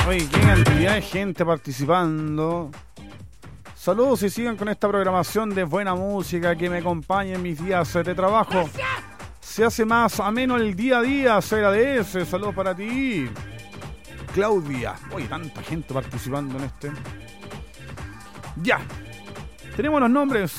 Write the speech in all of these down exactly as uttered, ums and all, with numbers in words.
Oye, qué cantidad de gente participando. Saludos y sigan con esta programación de buena música que me acompaña en mis días de trabajo. Se hace más ameno el día a día, C D S. Saludos para ti, Claudia. Oye, tanta gente participando en este. Ya. Tenemos los nombres.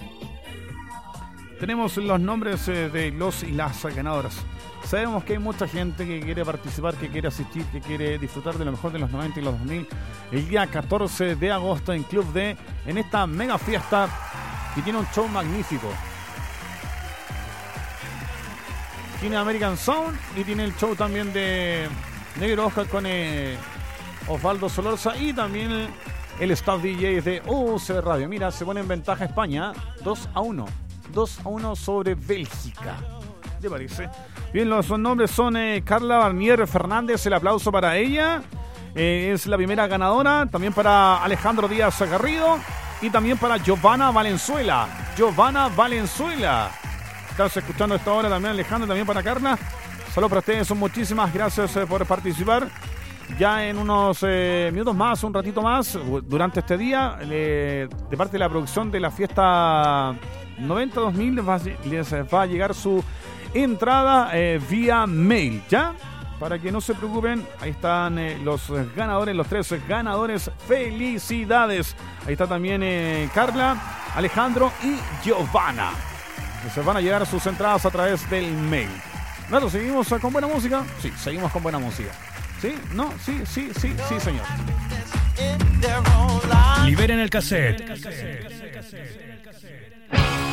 Tenemos los nombres eh, de los y las ganadoras. Sabemos que hay mucha gente que quiere participar, que quiere asistir, que quiere disfrutar de lo mejor de los noventa y los dos mil. El día catorce de agosto en Club D, en esta mega fiesta que tiene un show magnífico. Tiene American Sound y tiene el show también de Negro Oscar con eh, Osvaldo Solorza y también el, el staff D J de U C Radio. Mira, se pone en ventaja España, dos a uno. dos a uno sobre Bélgica. ¿Te parece? Bien, los nombres son eh, Carla Barnier Fernández, el aplauso para ella. Eh, es la primera ganadora. También para Alejandro Díaz Garrido. Y también para Giovanna Valenzuela. Giovanna Valenzuela. Estás escuchando a esta hora también, Alejandro, también para Carla. Saludos para ustedes, son muchísimas gracias eh, por participar. Ya en unos eh, minutos más, un ratito más, durante este día, eh, de parte de la producción de la fiesta noventa dos mil, les va, les va a llegar su entrada eh, vía mail, ¿ya? Para que no se preocupen, ahí están eh, los ganadores, los tres ganadores. ¡Felicidades! Ahí está también eh, Carla, Alejandro y Giovanna. Se van a llegar sus entradas a través del mail. ¿Nosotros seguimos con buena música? Sí, seguimos con buena música. ¿Sí? ¿No? Sí, sí, sí, sí, señor. Liberen el cassette.